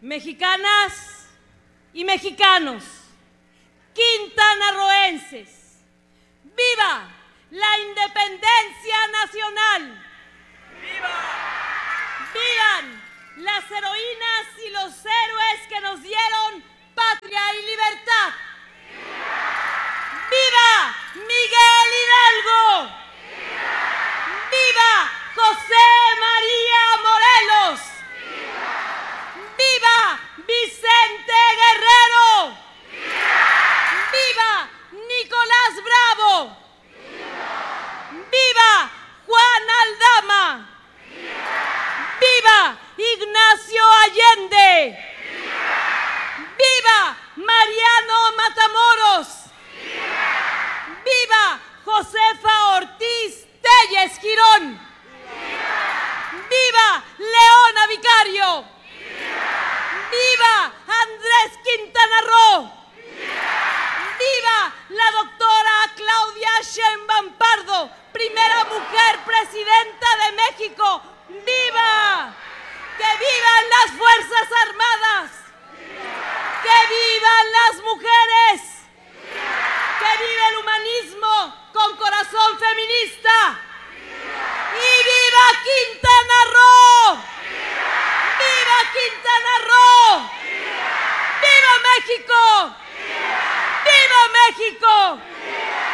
Mexicanas y mexicanos, quintanarroenses, ¡viva la independencia nacional! ¡Viva! ¡Vivan las heroínas y los héroes que nos dieron patria y libertad! ¡Viva! ¡Viva Miguel Hidalgo! ¡Viva! ¡Viva José María Morelos! ¡Viva! ¡Viva Vicente Guerrero! ¡Viva! ¡Viva Nicolás Bravo! ¡Viva! ¡Viva Juan Aldama! ¡Viva! ¡Viva Ignacio Allende! ¡Viva! ¡Viva Mariano Matamoros! ¡Viva! ¡Viva Josefa Ortiz Telles Girón! ¡Viva! ¡Viva Leona Vicario! ¡Viva! ¡Viva Andrés Quintana Roo! ¡Viva! ¡Viva la doctora Claudia Sheinbaum Pardo, primera mujer presidenta de México! ¡Viva! ¡Que vivan las Fuerzas Armadas! ¡Que vivan las mujeres! ¡Que viva el humanismo con corazón feminista! ¡Y viva Quintana Roo! ¡Viva Quintana Roo! ¡Viva México! ¡Viva México!